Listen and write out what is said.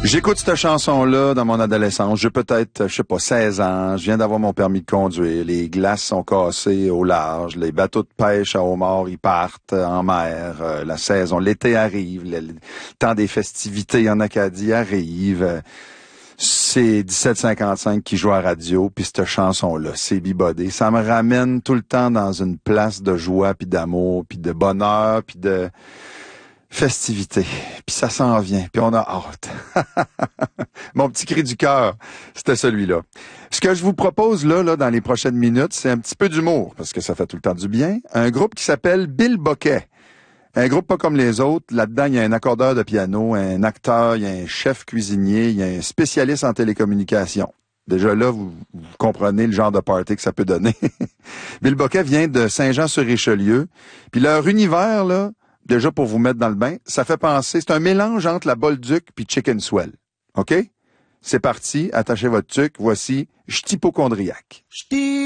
J'écoute cette chanson-là dans mon adolescence. J'ai peut-être, 16 ans. Je viens d'avoir mon permis de conduire. Les glaces sont cassées au large. Les bateaux de pêche à homard, ils partent en mer. La saison, l'été arrive. Le temps des festivités en Acadie arrive. C'est 1755 qui joue à radio, puis cette chanson-là, c'est bibodé. Ça me ramène tout le temps dans une place de joie, puis d'amour, puis de bonheur, puis de festivité. Puis ça s'en vient, puis on a hâte. Mon petit cri du cœur, c'était celui-là. Ce que je vous propose là, dans les prochaines minutes, c'est un petit peu d'humour, parce que ça fait tout le temps du bien. Un groupe qui s'appelle Bill Bocquet. Un groupe pas comme les autres. Là-dedans, il y a un accordeur de piano, un acteur, il y a un chef cuisinier, il y a un spécialiste en télécommunications. Déjà là, vous comprenez le genre de party que ça peut donner. Bill Bocquet vient de Saint-Jean-sur-Richelieu. Puis leur univers, là, déjà pour vous mettre dans le bain, ça fait penser, c'est un mélange entre la Bolduc puis Chicken Swell. OK? C'est parti, attachez votre tuque, voici J't'hypochondriaque.